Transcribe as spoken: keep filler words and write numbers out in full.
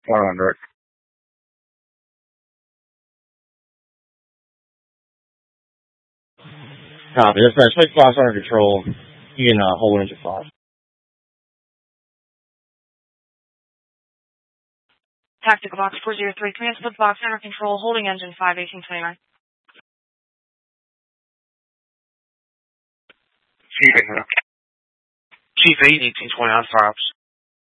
one hundred. Copy. Dispatch, Space Box under control. You can uh, hold engine five. Tactical Box four zero three, command split box under control, holding engine five, eighteen twenty-nine. Chief eight, Chief eight, eighteen twenty-nine, fire ops.